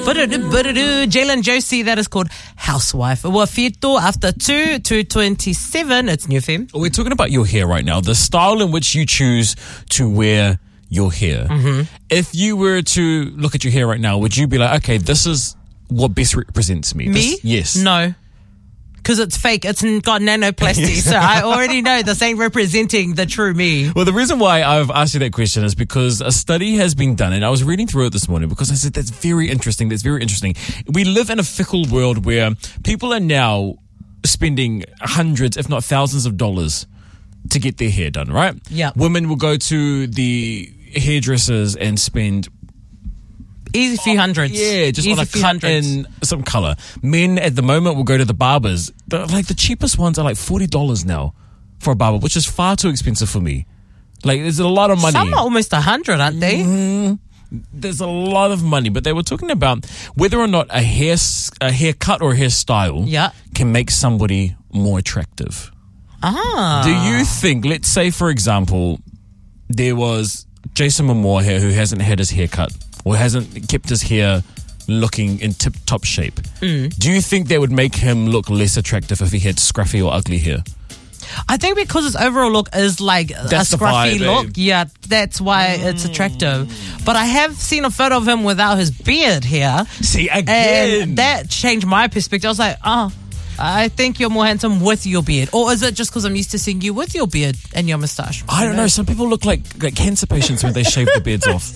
Jalen Josie, that is called Housewife. Wafito after 2 to 27. It's New FM. We're talking about your hair right now. The style in which you choose to wear your hair. Mm-hmm. If you were to look at your hair right now, would you be like, okay, this is what best represents me? Me? Yes. No. Because it's fake. It's got nanoplasty. So I already know this ain't representing the true me. Well, the reason why I've asked you that question is because a study has been done, and I was reading through it this morning because I said, that's very interesting. We live in a fickle world where people are now spending hundreds, if not thousands of dollars to get their hair done, right? Yeah. Women will go to the hairdressers and spend easy few hundreds. Yeah, just easy want to cut hundreds. in some color. Men at the moment will go to the barbers. The cheapest ones are like $40 now for a barber, which is far too expensive for me. Like, there's a lot of money. Some are almost 100, aren't they? Mm-hmm. There's a lot of money, but they were talking about whether or not a haircut or a hairstyle can make somebody more attractive. Ah. Do you think, let's say, for example, there was Jason Momoa here who hasn't had his hair cut or hasn't kept his hair looking in tip-top shape. Do you think that would make him look less attractive if he had scruffy or ugly hair? I think because his overall look is like That's a scruffy the vibe, look. babe. Yeah, that's why it's attractive. But I have seen a photo of him without his beard here. See, again. And that changed my perspective. I was like, I think you're more handsome with your beard. Or is it just because I'm used to seeing you with your beard and your moustache? I don't know. Some people look like cancer patients when they shave their beards off.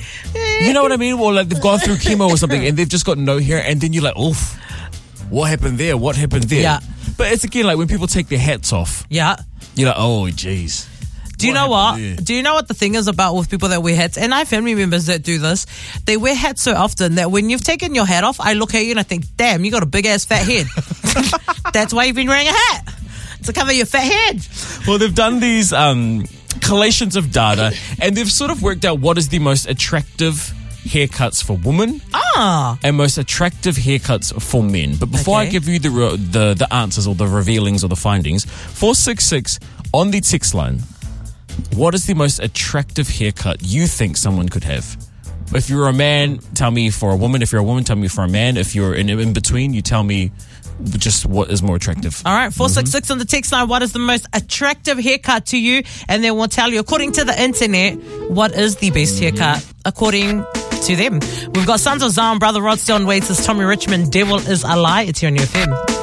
You know what I mean? Or like they've gone through chemo or something and they've just got no hair, and then you're like, oof, what happened there? What happened there? Yeah. But it's again like when people take their hats off. Yeah. You're like, oh, jeez. Do you know what? Do you know what the thing is about with people that wear hats? And I have family members that do this. They wear hats so often that when you've taken your hat off, I look at you and I think, damn, you got a big ass fat head. That's why you've been wearing a hat, to cover your fat head. Well, they've done these collations of data, and they've sort of worked out what is the most attractive haircuts for women and most attractive haircuts for men. But before I give you the answers or the revealings or the findings, 466 on the text line, what is the most attractive haircut you think someone could have? If you're a man, tell me for a woman. If you're a woman, tell me for a man. If you're in between, you tell me just what is more attractive. All right, 466 on the text line. What is the most attractive haircut to you? And then we'll tell you, according to the internet, what is the best haircut according to them. We've got Sons of Zion, Brother Rod still on Waits. It's Tommy Richmond. Devil is a Lie. It's here on New FM.